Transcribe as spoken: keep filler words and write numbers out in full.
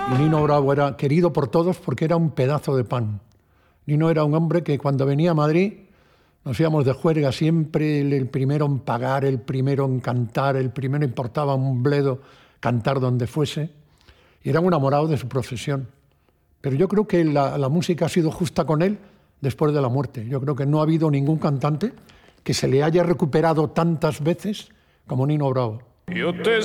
Y Nino Bravo era querido por todos porque era un pedazo de pan. Nino era un hombre que cuando venía a Madrid nos íbamos de juerga siempre, el, el primero en pagar, el primero en cantar, el primero importaba un bledo cantar donde fuese. Y era un enamorado de su profesión. Pero yo creo que la, la música ha sido justa con él después de la muerte. Yo creo que no ha habido ningún cantante que se le haya recuperado tantas veces como Nino Bravo. Yo te